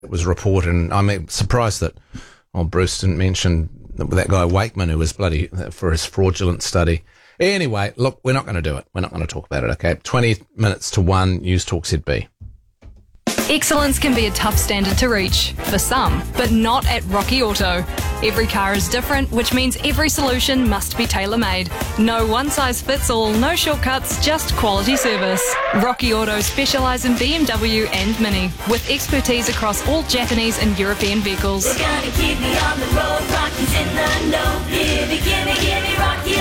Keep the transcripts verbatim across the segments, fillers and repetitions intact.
it was reported, and I'm surprised that oh, Bruce didn't mention that, that guy Wakeman, who was bloody for his fraudulent study. Anyway, look, we're not going to do it. We're not going to talk about it, okay? twenty minutes to one, News Talk Z B. Excellence can be a tough standard to reach, for some, but not at Rocky Auto. Every car is different, which means every solution must be tailor-made. No one-size-fits-all, no shortcuts, just quality service. Rocky Auto specialise in B M W and Mini, with expertise across all Japanese and European vehicles. We're gonna keep me on the road, Rocky's in the know. Gimme, gimme, gimme Rocky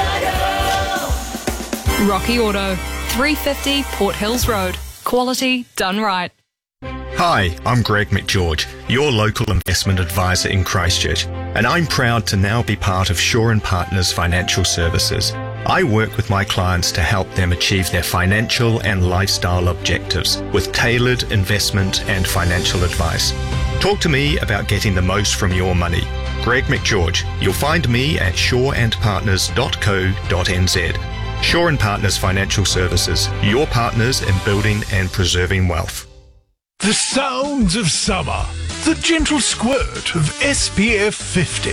Auto. Rocky Auto, three fifty Port Hills Road. Quality done right. Hi, I'm Greg McGeorge, your local investment advisor in Christchurch, and I'm proud to now be part of Shaw and Partners Financial Services. I work with my clients to help them achieve their financial and lifestyle objectives with tailored investment and financial advice. Talk to me about getting the most from your money. Greg McGeorge. You'll find me at shaw and partners dot co dot n z. Shaw and Partners Financial Services, your partners in building and preserving wealth. The sounds of summer, the gentle squirt of S P F fifty,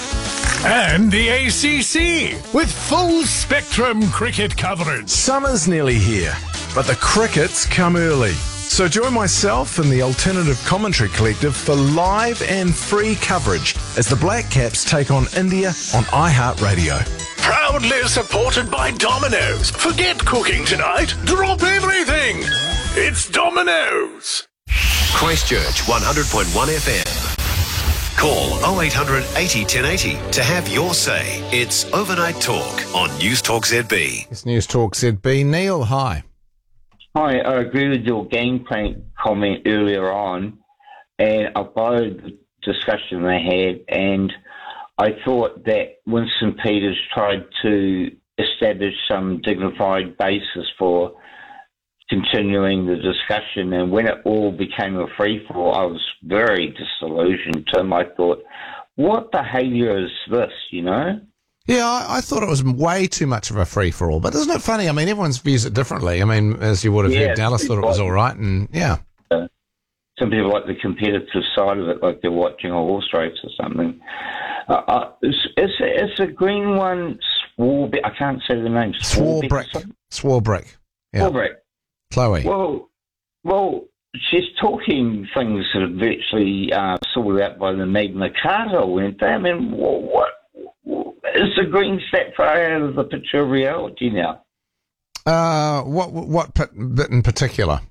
and the A C C with full spectrum cricket coverage. Summer's nearly here, but the crickets come early. So join myself and the Alternative Commentary Collective for live and free coverage as the Black Caps take on India on iHeartRadio. Proudly supported by Domino's. Forget cooking tonight. Drop everything. It's Domino's. Christchurch one hundred point one F M. Call oh eight hundred eighty ten eighty to have your say. It's Overnight Talk on News Talk Z B. It's News Talk Z B. Neil, hi. Hi, I agree with your game plan comment earlier on, and I followed the discussion they had, and I thought that Winston Peters tried to establish some dignified basis for continuing the discussion, and when it all became a free-for-all, I was very disillusioned to him. I thought, what behaviour is this, you know? Yeah, I, I thought it was way too much of a free-for-all, but isn't it funny? I mean, everyone views it differently. I mean, as you would have Yeah, heard, Dallas thought it was all right, and yeah. Uh, some people like the competitive side of it, like they're watching a horse race or something. Uh, uh, is, is, is the green one Swarbrick? I can't say the name. Swarbrick. Swarbrick. Yeah. Swarbrick. Chloe. Well, well, she's talking things that are virtually uh, sorted out by the Magna Carta, weren't they? I mean, what, what is the green stat far out of the picture of reality now? Uh, what what bit in particular?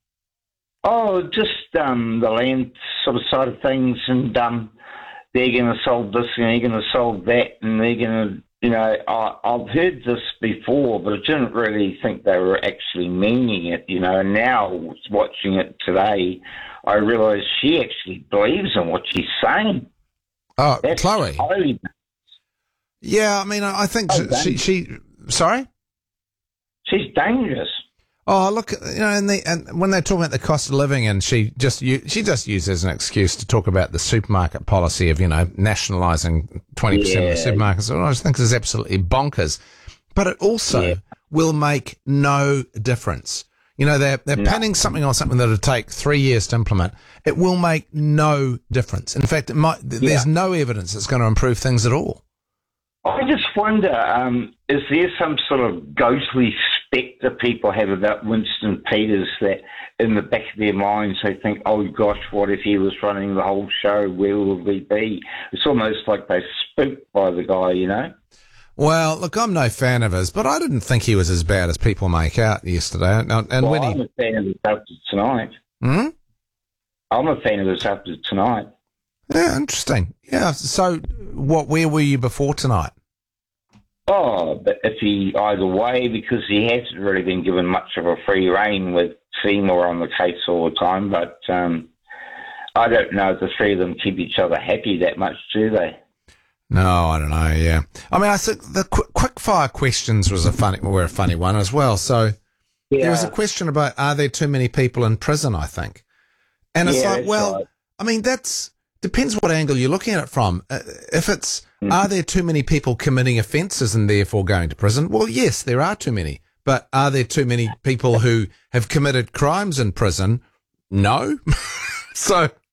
Oh, just um, the land sort of side of things, and um, they're going to solve this, and they're going to solve that, and they're going to, you know, I, I've heard this before, but I didn't really think they were actually meaning it, you know, and now watching it today, I realise she actually believes in what she's saying. Oh, That's Chloe. Highly, Yeah, I mean, I I think Oh, she, she, she, sorry? she's dangerous. Oh, look, you know, and, the, and when they talk about the cost of living, and she just u- she just uses an excuse to talk about the supermarket policy of, you know, nationalising twenty percent of the Yeah. supermarkets. I just think this is absolutely bonkers. But it also Yeah. will make no difference. You know, they're, they're No. planning something on something that'll take three years to implement. It will make no difference. In fact, it might, th- there's Yeah. no evidence it's going to improve things at all. I just wonder, um, is there some sort of ghostly spectre people have about Winston Peters that in the back of their minds they think, oh gosh, what if he was running the whole show? Where will we be? It's almost like they're spooked by the guy, you know? Well, look, I'm no fan of his, but I didn't think he was as bad as people make out yesterday. And, and well, when I'm he, a fan of his after tonight. hmm? I'm a fan of his after tonight. Yeah, interesting. Yeah. So, what? Where were you before tonight? Oh, but if he either way, because he hasn't really been given much of a free rein with Seymour on the case all the time, but um, I don't know if the three of them keep each other happy that much, do they? No, I don't know. Yeah, I mean, I think the qu- quick fire questions was a funny, were a funny one as well. So Yeah. there was a question about are there too many people in prison? I think, and it's Yeah, like, that's well, right. I mean, that's depends what angle you're looking at it from. Uh, if it's Mm. are there too many people committing offences and therefore going to prison? Well, yes, there are too many. But are there too many people who have committed crimes in prison? No. So